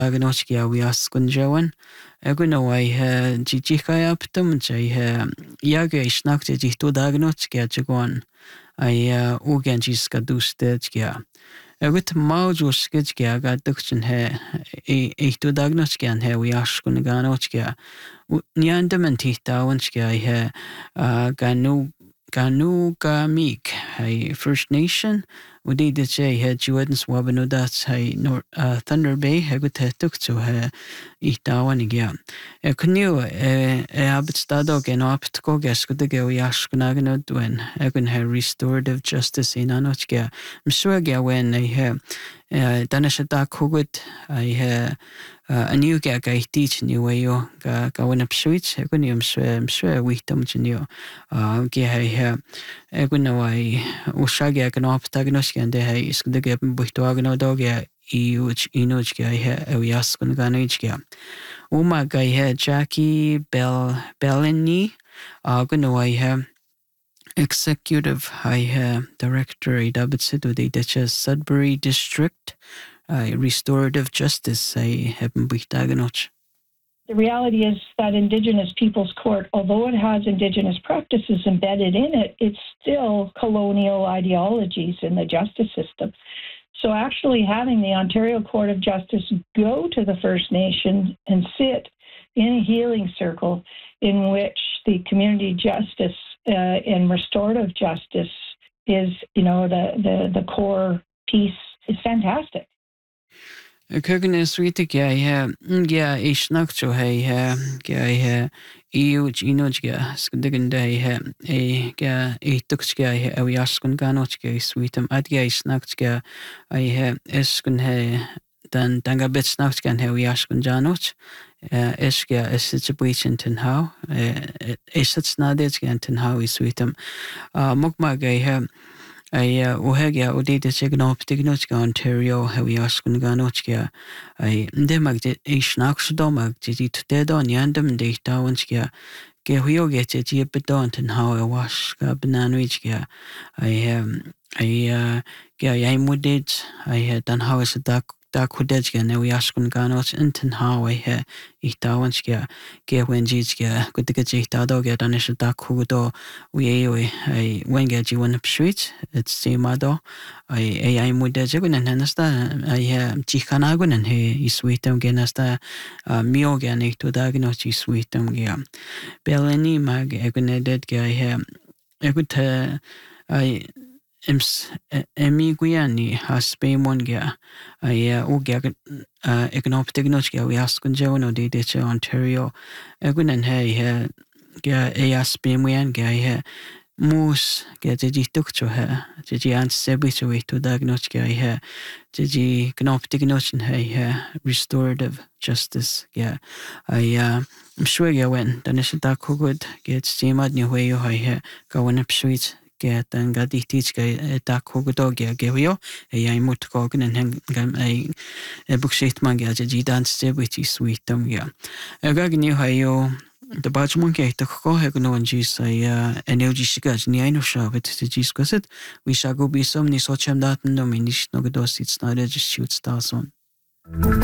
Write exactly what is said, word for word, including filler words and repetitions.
agnochkia we askunjawan. Eguno I ha jijika aptum jay ha yaga ishnakte jihto dagnochkia jaguan. I ugan jiska dustetkia. Egut maujusketkia gaduction he ehto dagnochkia he we askunaganochkia. Nyandamantita onchkia he ganu Ganu Gamik, hey First Nation, Udi de Jay had Juedens Wabanudats, hey Nor Thunder Bay, Hegut Tuktu, he Itawanigya. A canoe, a abstadog and optkogas could go Yashkunaganodwen, Egan had restorative justice in Anochkia. Mswaga when I have Danashadak Hugut, I have. A new gag I teach new way you go up switch, Egunium swim, swear we don't you. Gay Eguno I Ushaga can optagonos and the hay is the gap with Dogano dog, Euch Inuchga, Ewiaskun Ganachga. Uma guy had Jackie Bell Bellini, Aguno I have. Executive High Director a Dabbitsit with the Duchess Sudbury District. Uh, restorative justice, I haven't The reality is that Indigenous Peoples Court, although it has Indigenous practices embedded in it, it's still colonial ideologies in the justice system. So actually having the Ontario Court of Justice go to the First Nations and sit in a healing circle in which the community justice uh, and restorative justice is, you know, the, the, the core piece is fantastic. Kugan sweet gay, yeah, ish nocto, hey, gay, euch inojga, skundigan day, a ga, a tuxga, a yaskun ganochga, sweetum, at gay snachtga, I have eskun he, dan danga bit snachtgan, he yaskun janoch, eska, a such a breach in tin how, a such nadage and tin how is sweetum, mukma gay, I uhegia udita signoptignochka Ontario heavy askunaganochka. I demag ishnakshdomag jit dedon yandam de tawanchka. Gehuyo get it yipedont and how I wash bananwichka. I um I ga yamudid I had done how is a duck. Da kudejga ne we askun ganos inten how I he itawanchga ge when jijga kudiga jita dog get on a da kudo we I when get you one up street it's simado I I mudejagun and henasta I jikanagun and he is sweetum genasta mioganic to diagnosis sweetum gea Bellini mag eguneded guy egut I Ems emiguiani has been one gear. I uga egnoptignochga we ask Jono de Ditch Ontario. Egun and hey ga eas bemuan guy moose get a ducto her. Gigi and sebitui to diagnochga here. Gigi gnoptignochin hey restorative justice. Yeah. I am sure you went. Then it's a dark good get steam at new way you high go on up sweet. Get and got the teach a dark dog give you a yamut cogan and a book sheet manga a dance which is sweet tum ya. A gag new hayo the badge monkey to go have no one juice a energy cigars near no shop it to discuss it. We shall go be some ni such am that no minish no dos it's not just shoot stars on.